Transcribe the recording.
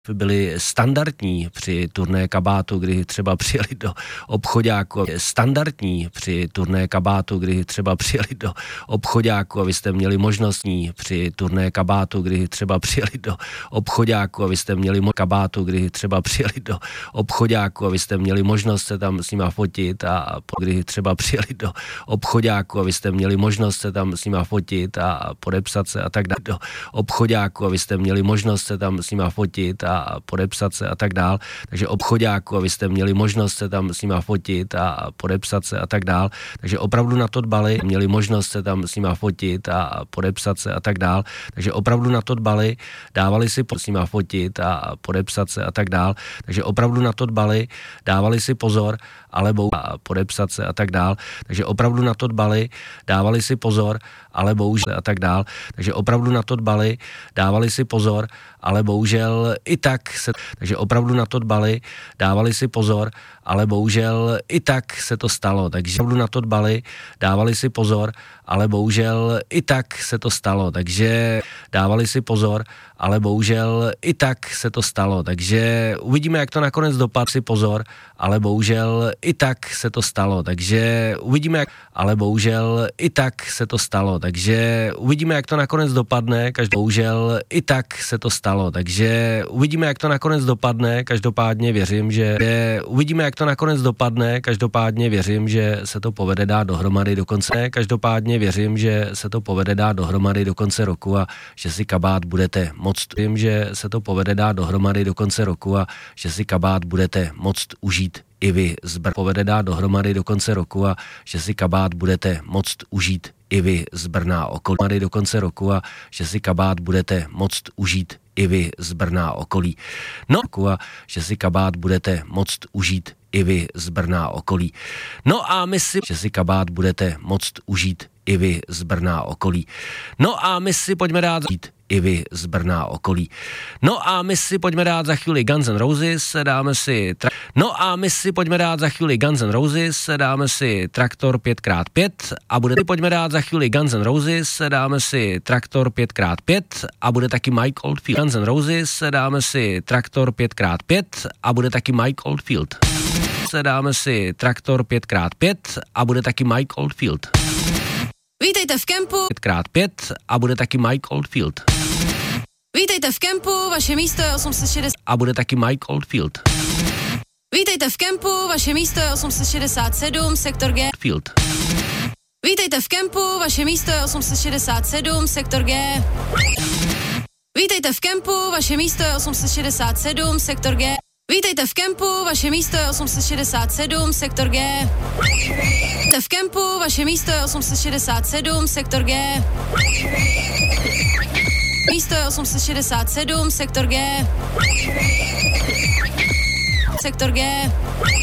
byly standardní při turné kabátu, kdy třeba přijeli do obchoďáku. Standardní při turné kabátu, kdy třeba přijeli do obchoďáku a vy jste měli možnostní při turné kabátu, kdy třeba přijeli do obchoďáku a vy jste měli kabátu, kdy třeba přijeli do obchoďáku a vy jste měli možnost se tam s nima fotit a kdy třeba přijeli do obchoďáku a vy jste měli možnost se tam s nima fotit a podepsat se a tak dále do obchoďáku a vy jste měli možnost se tam s nima fotit a podepsat se a tak dál. Takže obchoďáku a vy jste měli možnost se tam s nima fotit a podepsat se a tak dál. Takže opravdu na to dbali, měli možnost se tam s nima fotit a podepsat se a tak dál. Takže opravdu na to dbali, dávali si s nima fotit a podepsat se a tak dál. Takže opravdu na to dbali, dávali si pozor, ale a podepsat se a tak dál. Takže opravdu na to dbali, dávali si pozor, ale bohužel a tak dál. Takže opravdu na to dbali, dávali si pozor, ale bohužel i tak se, takže opravdu na to dbali, dávali si pozor, ale bohužel i tak se to stalo. Takže opravdu na to dbali, dávali si pozor, ale bohužel i tak se to stalo. Takže dávali si pozor, ale bohužel i tak se to stalo. Takže uvidíme, jak to nakonec dopadne. Si pozor, ale bohužel i tak se to stalo. Takže uvidíme, jak, ale bohužel i tak se to stalo. Takže uvidíme, jak to nakonec dopadne. Bohužel i tak se to stalo. Takže uvidíme, jak to nakonec dopadne. Každopádně věřím, že uvidíme, jak to nakonec dopadne. Každopádně věřím, že se to povede dát dohromady do konce. Každopádně věřím, že se to povede dát dohromady do konce roku a že si kabát budete moct. Vím, že se to povede dát dohromady do konce roku a že si kabát budete moct užít i vy povede dát dohromady do konce roku a že si kabát budete moct užít i vy z Brna okolí do konce roku a že si kabát budete moct užít i vy z Brna okolí. No a že si kabát budete moct užít i vy z Brna okolí. No a my si, že si kabát budete moct užít i vy z Brna okolí. No a my si pojďme dát i vy z Brna okolí. No a my si pojďme dát za chvíli Guns N' Roses, dáme si no a my si pojďme dát za chvíli Guns N' Roses, dáme si Traktor 5x5 a bude pojďme dát za chvíli Guns N' Roses, dáme si Traktor 5x5 a bude taky Mike Oldfield. Guns N' Roses, dáme si Traktor 5x5 a bude taky Mike Oldfield. Dáme si Traktor 5x5 a bude taky Mike Oldfield. Vítejte v kempu 5x5 a bude taky Mike Oldfield. Vítejte v kempu, vaše místo je 860 a bude taky Mike Oldfield. Vítejte v kempu, vaše místo je 867, sektor G. Field. Vítejte v kempu, vaše místo je 867, sektor G. Vítejte v kempu, vaše místo je 867, sektor G. Vítejte v kempu, vaše místo je 867, sektor G. Vítejte v kempu, vaše místo je 867, sektor G. Místo je 867, sektor G. Sektor G.